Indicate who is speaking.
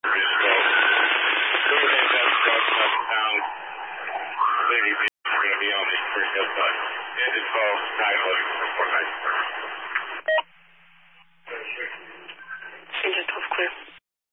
Speaker 1: Lady B is going to be on the first headline. 10 to 12, 9 11, 4 nights.